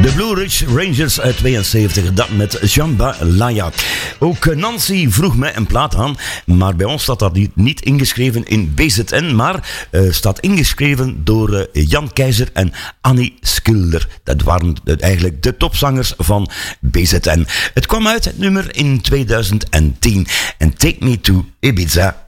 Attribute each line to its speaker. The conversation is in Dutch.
Speaker 1: De Blue Ridge Rangers uit 72, dat met Jambalaya. Ook Nancy vroeg mij een plaat aan, maar bij ons staat dat niet ingeschreven in BZN, maar staat ingeschreven door Jan Keizer en Annie Schilder. Dat waren eigenlijk de topzangers van BZN. Het kwam uit, het nummer, in 2010. En Take Me to Ibiza